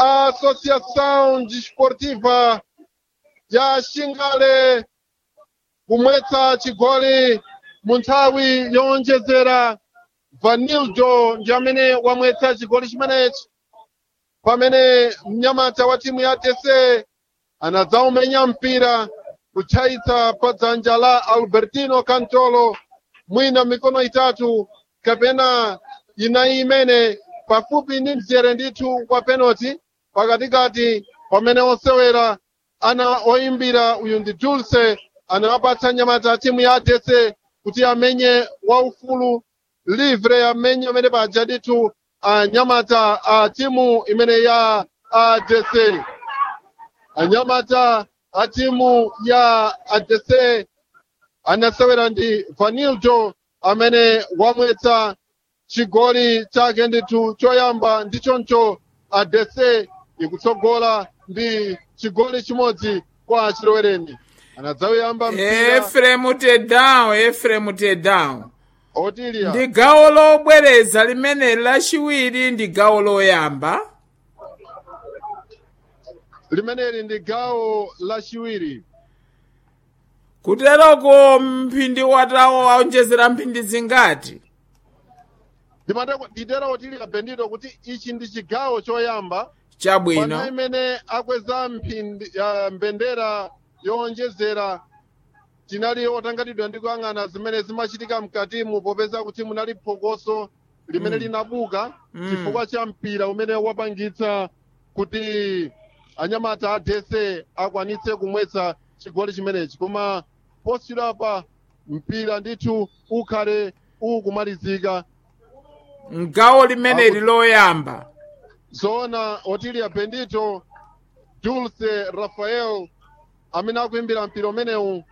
Associação Desportiva ya Xingale kumwetsa chigoli mu nthawi yowonjezera. Vanildo ndi amene wamwetsa chigoli chimenechi pamene mnyamata wa timu ya TC anadzaumenya mpira kutchaitsa pa dzanja la Albertino Cantolo mwina mikono itatu kapena inayi imene pafupi ndi mzere ndithu wa penalty pakatikati pamene osewera ana oyimbira uyu ndi Dulce anawapatsa nyamata ya timu ya TC kuti amenye waufulu livre amenye amene paja ndithu anyamata a timu imene ya ADC. Anyamata a timu ya ADC anasewera ndi Vanildo amene wamwetsa chigoli chake ndithu choyamba ndichoncho ADC ikutsogola ndi chigoli chimodzi kwa Chilowereni. Anadzauyamba mpira Efrem Tedown Otilia ndi gawo lobwereza limene lachiwiri ndi gawo loyamba limeneli ndi gawo lachiwiri. kuteroko mphindi watawo aonjezera mphindi zingati nditera Otilia Bendito kuti ichi ndi chigawo choyamba chabwino pana imene akweza mphindi ya mbendera yowonjezera tinali otangatidwa ndi kuyang'ana zimene zimachitika mkatimu popeza kuti munali phokoso limene linabuka chifukwa cha mpira umene wapangitsa kuti anyamata a TC akwanitse kumwetsa chigoli chimenechi koma posirapa mpira ndithu ukhale ukumalizika mgawo limeneli loyamba. Zona Otilia Bendito Dulce Rafael amene akuimbira mpira umenewu